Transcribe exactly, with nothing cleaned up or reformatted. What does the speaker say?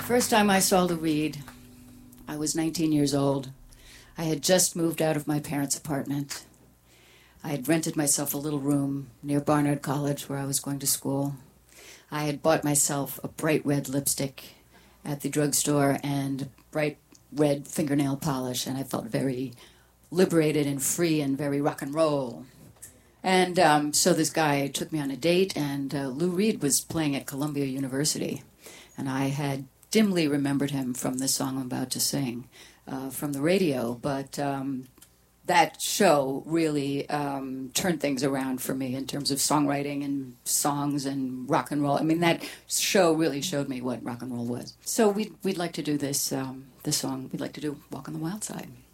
First time I saw Lou Reed, I was nineteen years old. I had just moved out of my parents' apartment. I had rented myself a little room near Barnard College where I was going to school. I had bought myself a bright red lipstick at the drugstore and bright red fingernail polish, and I felt very liberated and free and very rock and roll. And um, so this guy took me on a date, and uh, Lou Reed was playing at Columbia University. And I had dimly remembered him from the song I'm about to sing uh, from the radio, but um, that show really um, turned things around for me in terms of songwriting and songs and rock and roll. I mean, that show really showed me what rock and roll was. So we'd, we'd like to do this, um, this song. We'd like to do Walk on the Wild Side.